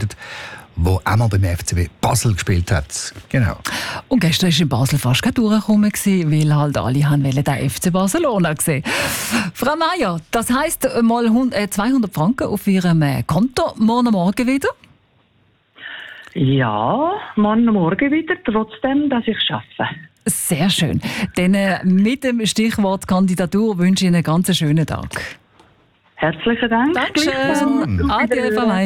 begleitet, wo auch mal beim FCB Basel gespielt hat. Genau. Und gestern war in Basel fast kein Durchkommen, weil halt alle wollten den FC Barcelona sehen. Frau Meier, das heisst mal 200 Franken auf Ihrem Konto. Morgen wieder? Ja, morgen wieder, trotzdem, dass ich arbeite. Sehr schön. Dann mit dem Stichwort Kandidatur wünsche ich Ihnen einen ganz schönen Tag. Herzlichen Dank. Dankeschön. Adieu, Frau Meier.